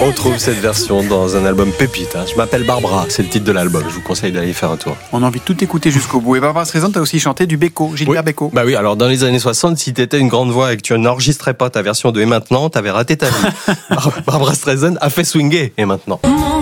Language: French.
On trouve cette version dans un album pépite. Je m'appelle Barbara, c'est le titre de l'album. Je vous conseille d'aller y faire un tour. On a envie de tout écouter jusqu'au bout. Et Barbara Streisand, t'as aussi chanté du Beko, Gilbert Beko. Bah oui, alors dans les années 60, si t'étais une grande voix et que tu n'enregistrais pas ta version de Et maintenant, t'avais raté ta vie. Barbara Streisand a fait swinger Et maintenant.